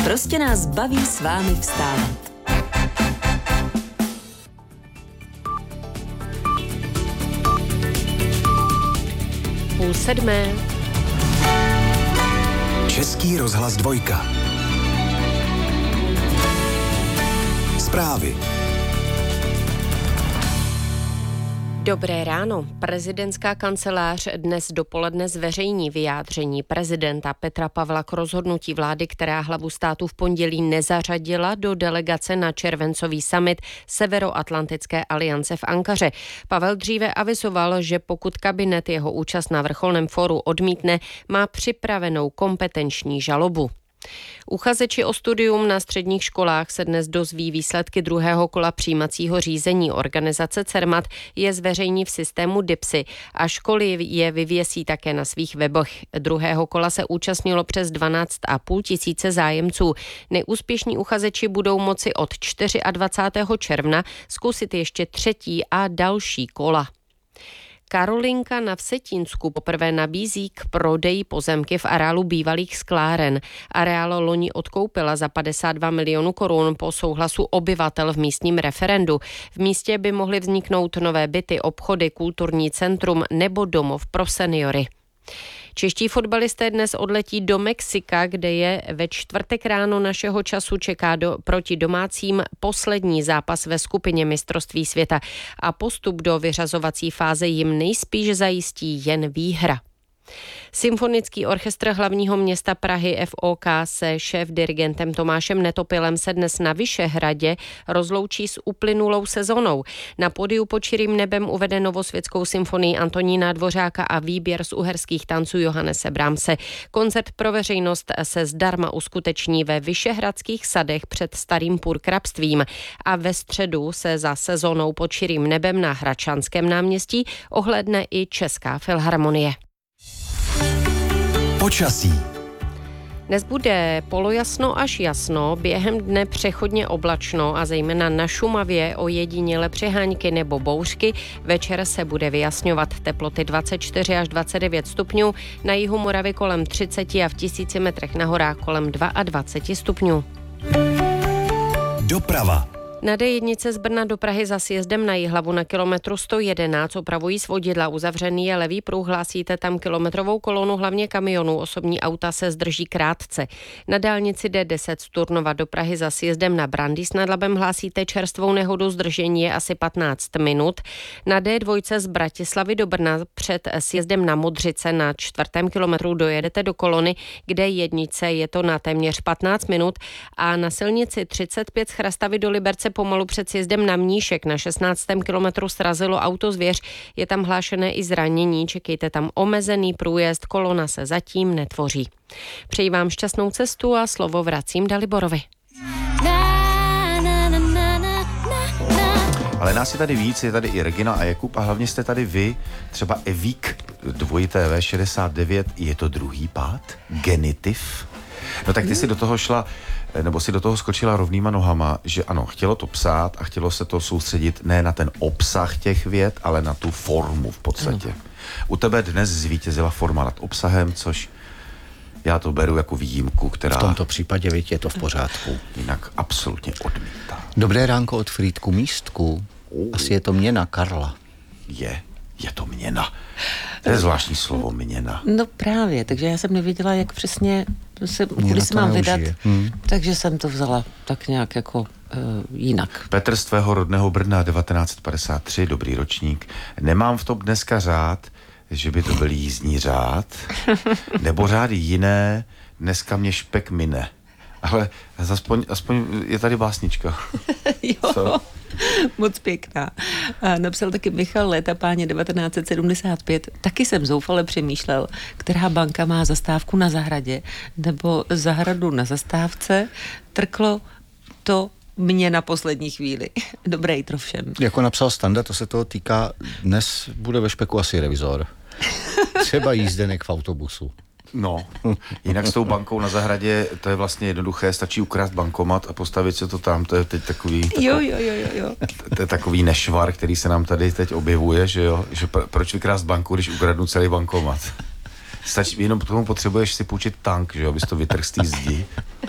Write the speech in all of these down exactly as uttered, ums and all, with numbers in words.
Prostě nás baví s vámi vstávat. Půl sedmé. Český rozhlas dvojka. Zprávy. Dobré ráno. Prezidentská kancelář dnes dopoledne zveřejní vyjádření prezidenta Petra Pavla k rozhodnutí vlády, která hlavu státu v pondělí nezařadila do delegace na červencový summit Severoatlantické aliance v Ankaře. Pavel dříve avizoval, že pokud kabinet jeho účast na vrcholném fóru odmítne, má připravenou kompetenční žalobu. Uchazeči o studium na středních školách se dnes dozví výsledky druhého kola přijímacího řízení. Organizace Cermat je zveřejní v systému DIPSy a školy je vyvěsí také na svých webech. Druhého kola se účastnilo přes dvanáct a půl tisíce zájemců. Nejúspěšní uchazeči budou moci od dvacátého čtvrtého června zkusit ještě třetí a další kola. Karolinka na Vsetínsku poprvé nabízí k prodeji pozemky v areálu bývalých skláren. Areál loni odkoupila za padesát dva milionů korun po souhlasu obyvatel v místním referendu. V místě by mohly vzniknout nové byty, obchody, kulturní centrum nebo domov pro seniory. Čeští fotbalisté dnes odletí do Mexika, kde je ve čtvrtek ráno našeho času čeká do, proti domácím poslední zápas ve skupině mistrovství světa a postup do vyřazovací fáze jim nejspíš zajistí jen výhra. Symfonický orchestr hlavního města Prahy F O K se šéf-dirigentem Tomášem Netopilem se dnes na Vyšehradě rozloučí s uplynulou sezónou. Na pódiu pod širým nebem uvede Novosvětskou symfonii Antonína Dvořáka a výběr z uherských tanců Johannese Brahmse. Koncert pro veřejnost se zdarma uskuteční ve Vyšehradských sadech před starým purkrabstvím a ve středu se za sezónou pod širým nebem na Hradčanském náměstí ohlédne i Česká filharmonie. Počasí. Dnes bude polojasno až jasno, během dne přechodně oblačno a zejména na Šumavě ojediněle přehánky nebo bouřky. Večer se bude vyjasňovat, teploty dvacet čtyři až dvacet devět stupňů, na jihu Moravy kolem třicet a v tisíci metrech na horách kolem dvacet dva stupňů. Doprava. Na D jedna z Brna do Prahy za sjezdem na Jihlavu na kilometru sto jedenáct opravují svodidla. Uzavřený je levý pruh, hlásíte tam kilometrovou kolonu, hlavně kamionů. Osobní auta se zdrží krátce. Na dálnici D deset z Turnova do Prahy za sjezdem na Brandýs nad Labem hlásíte čerstvou nehodu, zdržení je asi patnáct minut. Na D dva z Bratislavy do Brna před sjezdem na Modřice na čtvrtém kilometru dojedete do kolony, kde jednice je to na téměř patnáct minut a na silnici třicet pět z Chrastavy do Liberce pomalu před sjezdem na Mníšek na šestnáctém kilometru srazilo auto zvěř. Je tam hlášené i zranění, čekejte tam omezený průjezd, kolona se zatím netvoří. Přeji vám šťastnou cestu a slovo vracím Daliborovi. Ale nás je tady víc, je tady i Regina a Jakub a hlavně jste tady vy, třeba Evík, dvojité V šedesát devět, je to druhý pád? Genitiv? No tak ty si do toho šla, nebo si do toho skočila rovnýma nohama, že ano, chtělo to psát a chtělo se to soustředit ne na ten obsah těch vět, ale na tu formu v podstatě. Ano. U tebe dnes zvítězila forma nad obsahem, což já to beru jako výjimku, která... V tomto případě, víte, je to v pořádku. Jinak absolutně odmítá. Dobré ránko od Frýdku Místku. Uh. Asi je to měna Karla. Je, je to měna. To je zvláštní slovo, měna. No právě, takže já jsem nevěděla, jak přesně se, kudy se mám vydat, hmm. takže jsem to vzala tak nějak jako uh, jinak. Petr z tvého rodného Brna, devatenáct padesát tři, dobrý ročník. Nemám v tom dneska řád, že by to byl jízdní řád, nebo řády jiné, dneska mě špek mine. Ale aspoň, aspoň je tady básnička. Jo, co? Moc pěkná. A napsal taky Michal Létapáně devatenáct set sedmdesát pět. Taky jsem zoufale přemýšlel, která banka má zastávku na zahradě, nebo zahradu na zastávce. Trklo to mě na poslední chvíli. Dobré jitro všem. Jako napsal Standa, to se toho týká, dnes bude ve špeku asi revizor. Třeba jízdenek v autobusu. No, jinak s tou bankou na zahradě, to je vlastně jednoduché, stačí ukrást bankomat a postavit se to tam, to je teď takový, takový jo, jo, jo, jo. To je takový nešvar, který se nám tady teď objevuje, že jo, že pr- proč vykrást banku, když ukradnu celý bankomat. Stačí, jenom k tomu potřebuješ si půjčit tank, že jo, abys to vytrhl z té zdi.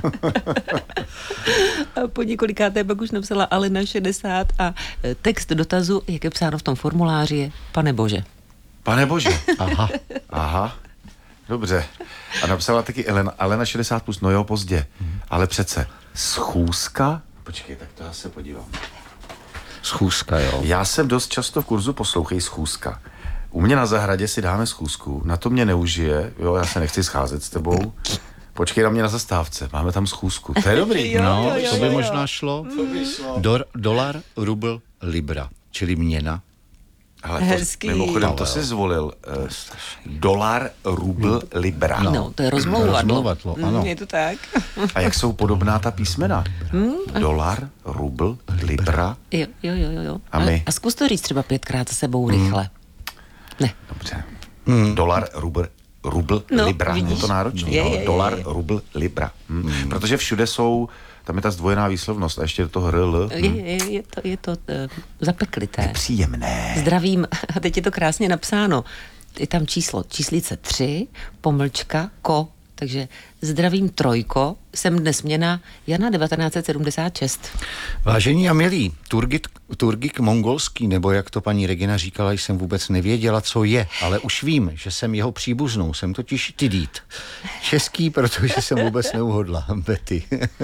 A po několikáté pak už napsala Alena šedesát a text dotazu, jak je psáno v tom formuláři, je Pane Bože. Pane Bože. Aha. Aha. Dobře. A napsala taky Elena, Alena šedesát plus, no jo, pozdě. Ale přece schůzka? Počkej, tak to já se podívám. Schůzka, jo. Já jsem dost často v kurzu Poslouchej schůzka. U mě na zahradě si dáme schůzku, na to mě neužije, jo, já se nechci scházet s tebou. Počkej na mě na zastávce, máme tam schůzku. To je dobrý. Jo, No, jo, jo, to by jo. možná šlo. To by šlo. Dor, dolar, rubl, libra, čili měna. Ale to, Hezký. mimochodem, to si zvolil. Uh, dolar, rubl, libra. No, to je rozmlouvat. Rozmlouvatlo, ano. Je to tak? A jak jsou podobná ta písmena? Dolar, rubl, libra. Jo, jo, jo, jo. A my? A zkus to říct třeba pětkrát za sebou rychle. Ne. Dobře. Hmm. Dolar, rubl, rubl, No, libra. vidíš. Je to náročný. Je, no. je, je, Dolar, je. rubl, libra. Hmm. Hmm. Protože všude jsou, tam je ta zdvojená výslovnost a ještě do toho rl. Je, je, je to, je to uh, zapeklité. Příjemné. Zdravím, a teď je to krásně napsáno. Je tam číslo, číslice tři, pomlčka, ko, takže zdravím trojko, jsem dnes měna Jana devatenáct set sedmdesát šest. Vážení a milí, turgik, turgik mongolský, nebo jak to paní Regina říkala, jsem vůbec nevěděla, co je, ale už vím, že jsem jeho příbuznou, jsem totiž Tidít. Český, protože jsem vůbec neuhodla, Betty.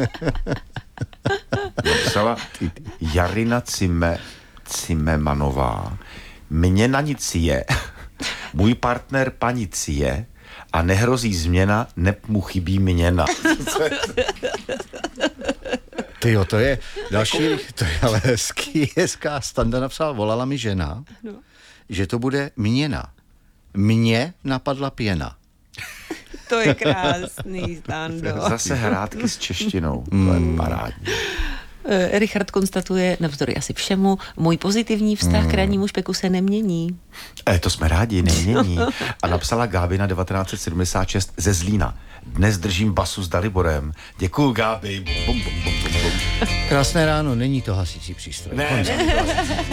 Napsala Jarina Cime, Cimemanová. Mně na nic je, můj partner paní je a nehrozí změna, neb mu chybí měna. Tyjo, to je další, to je ale hezký, hezká. Standa napsala, volala mi žena, No. že to bude měna. Mně napadla pěna. To je krásný, Stando. Zase hrátky s češtinou. To je parádní. Eh, Richard konstatuje, navzdory asi všemu, můj pozitivní vztah k rannímu špeku se nemění. E, to jsme rádi, nemění. A napsala Gábina devatenáct set sedmdesát šest ze Zlína. Dnes držím basu s Daliborem. Děkuju, Gáby. Bum, bum, bum, bum, bum. Krásné ráno, není to hasicí přístroj. Ne, ne,